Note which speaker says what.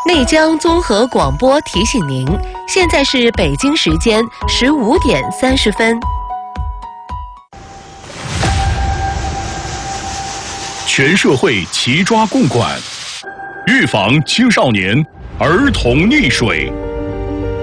Speaker 1: 内江综合广播提醒您，现在是北京时间15:30。
Speaker 2: 全社会齐抓共管，预防青少年儿童溺水。